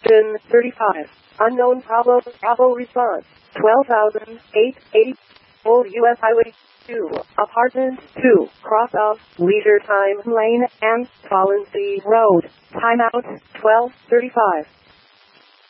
Houston 35. Unknown Bravo response 12,880. Old US Highway 2, Apartment 2, cross of Leisure Time Lane and Fallen Sea Road. Timeout 12:35.